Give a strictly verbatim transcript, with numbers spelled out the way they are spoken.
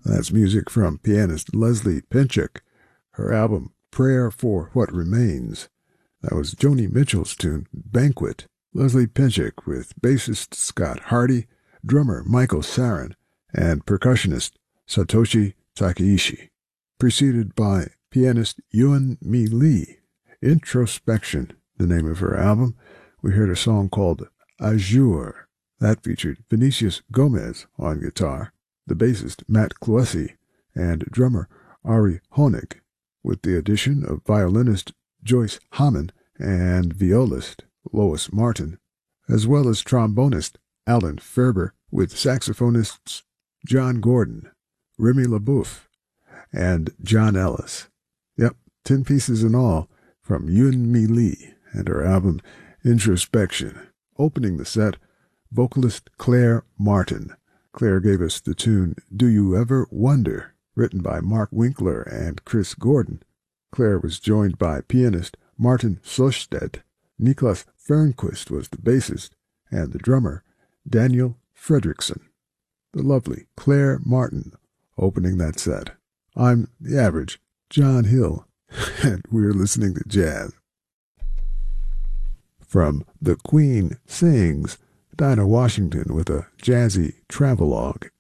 That's music from pianist Leslie Pinchuk, her album Prayer for What Remains. That was Joni Mitchell's tune, Banquet. Leslie Pinchuk with bassist Scott Hardy, drummer Michael Sarin, and percussionist Satoshi Takeishi. Preceded by pianist Yun Mi Lee. Introspection, the name of her album. We heard a song called Azure. That featured Vinicius Gomez on guitar, the bassist Matt Cloessy, and drummer Ari Honig, with the addition of violinist Joyce Hammond and violist Lois Martin, as well as trombonist Alan Ferber, with saxophonists John Gordon, Remy LaBeouf, and John Ellis. Yep, ten pieces in all from Yun Mi Lee and her album Introspection. Opening the set, vocalist Claire Martin. Claire gave us the tune Do You Ever Wonder, written by Mark Winkler and Chris Gordon. Claire was joined by pianist Martin Sosted. Niklas Fernquist was the bassist, and the drummer, Daniel Fredrickson. The lovely Claire Martin opening that set. I'm the average John Hill, and we're listening to jazz. From The Queen Sings, Dinah Washington with a jazzy travelogue,